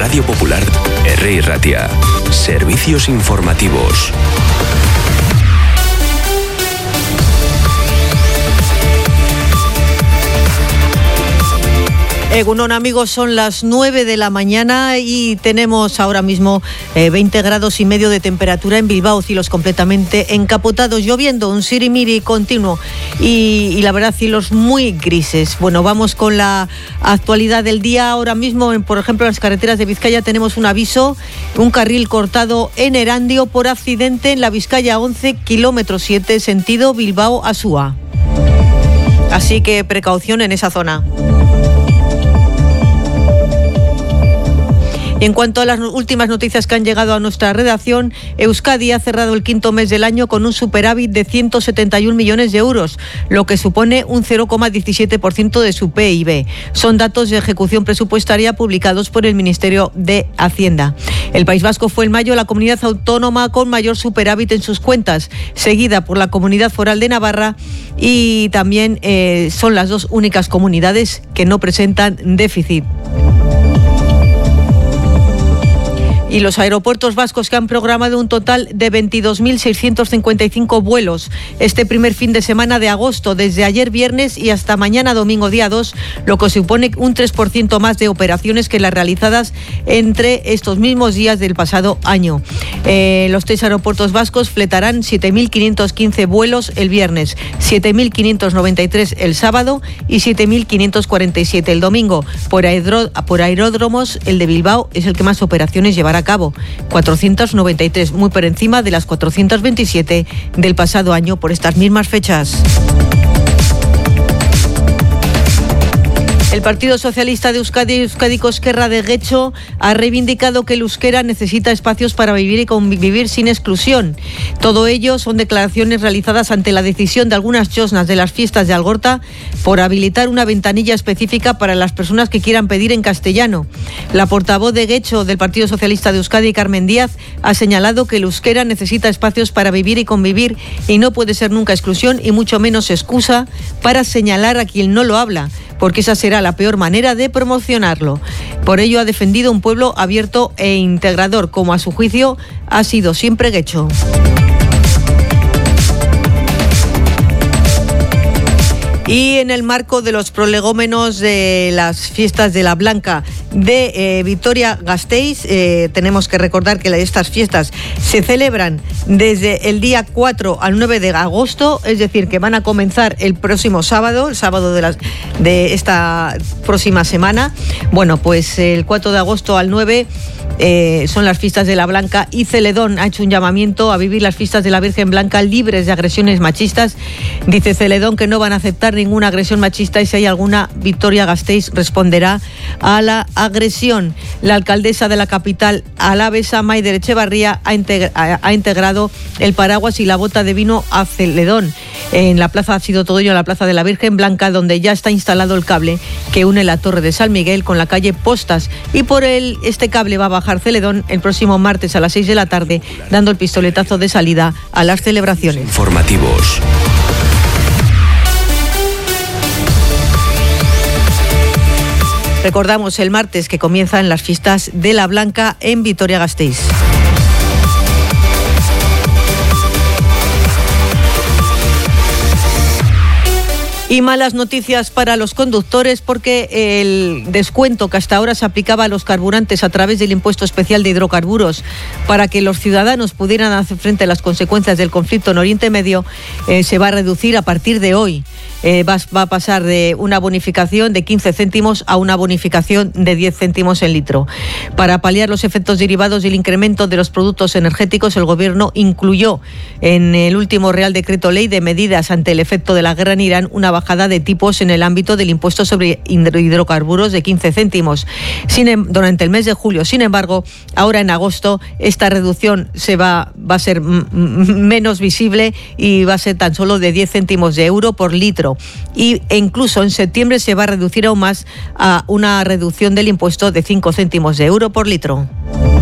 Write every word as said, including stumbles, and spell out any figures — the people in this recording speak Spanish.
Radio Popular, R I Ratia. Servicios informativos. Egunon, amigos, son las nueve de la mañana y tenemos ahora mismo eh, veinte grados y medio de temperatura en Bilbao, cielos completamente encapotados, lloviendo, un sirimiri continuo y, y la verdad cielos muy grises. Bueno, vamos con la actualidad del día. Ahora mismo, en, por ejemplo, en las carreteras de Vizcaya tenemos un aviso, un carril cortado en Erandio por accidente en la Vizcaya once, kilómetro siete, sentido Bilbao-Asúa. Así que precaución en esa zona. Y en cuanto a las últimas noticias que han llegado a nuestra redacción, Euskadi ha cerrado el quinto mes del año con un superávit de ciento setenta y un millones de euros, lo que supone un cero coma diecisiete por ciento de su P I B. Son datos de ejecución presupuestaria publicados por el Ministerio de Hacienda. El País Vasco fue en mayo la comunidad autónoma con mayor superávit en sus cuentas, seguida por la Comunidad Foral de Navarra, y también eh, son las dos únicas comunidades que no presentan déficit. Y los aeropuertos vascos que han programado un total de veintidós mil seiscientos cincuenta y cinco vuelos este primer fin de semana de agosto, desde ayer viernes y hasta mañana domingo día dos, lo que supone un tres por ciento más de operaciones que las realizadas entre estos mismos días del pasado año. Eh, los tres aeropuertos vascos fletarán siete mil quinientos quince vuelos el viernes, siete mil quinientos noventa y tres el sábado y siete mil quinientos cuarenta y siete el domingo. Por, aerodr- por aeródromos, el de Bilbao es el que más operaciones llevará a cabo, cuatrocientos noventa y tres, muy por encima de las cuatrocientos veintisiete del pasado año por estas mismas fechas. El Partido Socialista de Euskadi, Euskadiko Ezkerra de Getxo, ha reivindicado que el euskera necesita espacios para vivir y convivir sin exclusión. Todo ello son declaraciones realizadas ante la decisión de algunas chosnas de las fiestas de Algorta por habilitar una ventanilla específica para las personas que quieran pedir en castellano. La portavoz de Getxo del Partido Socialista de Euskadi, Carmen Díaz, ha señalado que el euskera necesita espacios para vivir y convivir y no puede ser nunca exclusión y mucho menos excusa para señalar a quien no lo habla, porque esa será la peor manera de promocionarlo. Por ello ha defendido un pueblo abierto e integrador, como a su juicio ha sido siempre Getxo. Y en el marco de los prolegómenos de las fiestas de la Blanca de eh, Vitoria-Gasteiz, eh, tenemos que recordar que estas fiestas se celebran desde el día cuatro al nueve de agosto, es decir, que van a comenzar el próximo sábado, el sábado de, las, de esta próxima semana. Bueno, pues el cuatro de agosto al nueve eh, son las fiestas de la Blanca, y Celedón ha hecho un llamamiento a vivir las fiestas de la Virgen Blanca libres de agresiones machistas. Dice Celedón que no van a aceptar ninguna agresión machista y si hay alguna, Vitoria-Gasteiz responderá a la agresión. La alcaldesa de la capital alavesa, Maider Echevarría, ha, integra- ha integrado el paraguas y la bota de vino a Celedón. En la plaza, ha sido todo ello en la plaza de la Virgen Blanca, donde ya está instalado el cable que une la Torre de San Miguel con la calle Postas, y por él este cable va a bajar Celedón el próximo martes a las seis de la tarde, dando el pistoletazo de salida a las celebraciones. Informativos. Recordamos el martes que comienzan las fiestas de la Blanca en Vitoria-Gasteiz. Y malas noticias para los conductores, porque el descuento que hasta ahora se aplicaba a los carburantes a través del impuesto especial de hidrocarburos para que los ciudadanos pudieran hacer frente a las consecuencias del conflicto en Oriente Medio eh, se va a reducir a partir de hoy. Eh, va, va a pasar de una bonificación de quince céntimos a una bonificación de diez céntimos el litro. Para paliar los efectos derivados del incremento de los productos energéticos, el Gobierno incluyó en el último Real Decreto Ley de medidas ante el efecto de la guerra en Irán una bajada de tipos en el ámbito del impuesto sobre hidrocarburos de quince céntimos. Sin, durante el mes de julio, sin embargo, ahora en agosto esta reducción se va, va a ser m- m- menos visible y va a ser tan solo de diez céntimos de euro por litro. Y e incluso en septiembre se va a reducir aún más a una reducción del impuesto de cinco céntimos de euro por litro.